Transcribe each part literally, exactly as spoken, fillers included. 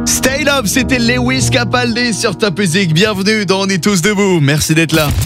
Stay Love, c'était Lewis Capaldi sur Top Music. Bienvenue dans On est tous debout. Merci d'être là.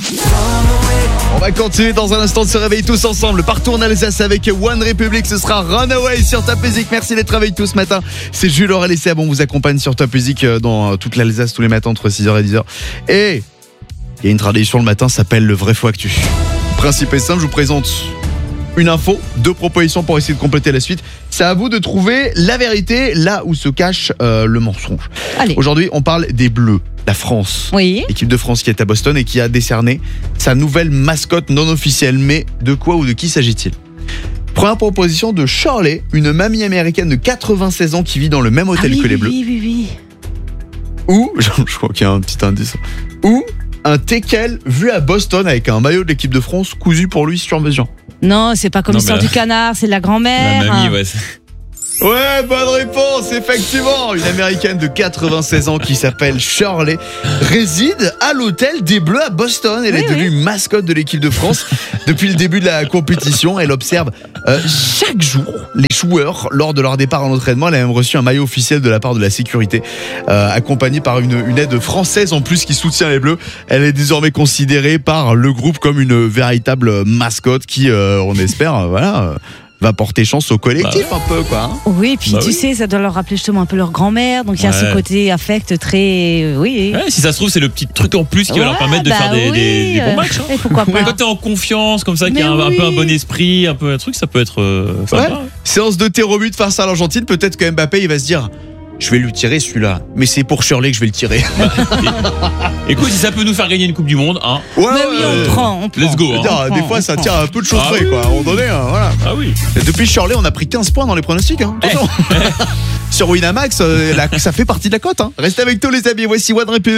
On va continuer dans un instant de se réveiller tous ensemble. Partout en Alsace avec One Republic. Ce sera Runaway sur Top Music. Merci d'être réveillés tous ce matin. C'est Jules, Aurel et Seb. On vous accompagne sur Top Music dans toute l'Alsace tous les matins entre six heures et dix heures. Et il y a une tradition le matin, ça s'appelle le vrai faux actu. Le principe est simple, je vous présente une info, deux propositions pour essayer de compléter la suite. C'est à vous de trouver la vérité là où se cache euh, le mensonge. Allez. Aujourd'hui, on parle des Bleus, la France. Oui. L'équipe de France qui est à Boston et qui a décerné sa nouvelle mascotte non officielle. Mais de quoi ou de qui s'agit-il ? Première proposition de Shirley, une mamie américaine de quatre-vingt-seize ans qui vit dans le même hôtel ah oui, que les oui, Bleus. Oui, oui, oui. Ou, je crois qu'il y a un petit indice. Ou un teckel vu à Boston avec un maillot de l'équipe de France cousu pour lui sur mesure. Non, c'est pas comme Non, l'histoire mais du canard, c'est de la grand-mère. La mamie, ouais. c'est- Ouais, bonne réponse, effectivement. Une américaine de quatre-vingt-seize ans qui s'appelle Shirley réside à l'hôtel des Bleus à Boston. Elle Oui, est devenue mascotte de l'équipe de France depuis le début de la compétition. Elle observe euh, chaque jour les joueurs lors de leur départ en entraînement. Elle a même reçu un maillot officiel de la part de la sécurité, euh, accompagnée par une, une aide française en plus qui soutient les Bleus. Elle est désormais considérée par le groupe comme une véritable mascotte qui, euh, on espère, euh, voilà. Euh, va porter chance au collectif bah un peu quoi. Hein. Oui, puis Bah tu oui. sais, ça doit leur rappeler justement un peu leur grand-mère. Donc il y a Ouais. ce côté affect très. euh, Oui. Ouais, si ça se trouve, c'est le petit truc en plus qui va leur Ouais, permettre de bah faire des, oui, des- des bons euh, matchs. Hein. Et pourquoi Mais pas. quand t'es en confiance, comme ça, qu'il y Mais a un, un oui. peu un bon esprit, un peu un truc, ça peut être euh, sympa. Ouais. Séance de tir au but face à l'Argentine, peut-être que Mbappé il va se dire je vais lui tirer celui-là, mais c'est pour Shirley que je vais le tirer. Écoute, si ça peut nous faire gagner une Coupe du Monde, hein. Ouais, Mais oui, ouais, on prend, on prend. Let's go, Je veux hein. dire, On des prend, fois on ça prend. tire un peu de chaud Ah frais oui. quoi. À un moment donné, hein, voilà. Ah oui. Et depuis Shirley, on a pris quinze points dans les pronostics. Hein. Attention. Sur Winamax, euh, la- ça fait partie de la cote. Hein. Restez avec nous les amis. Voici One Republic.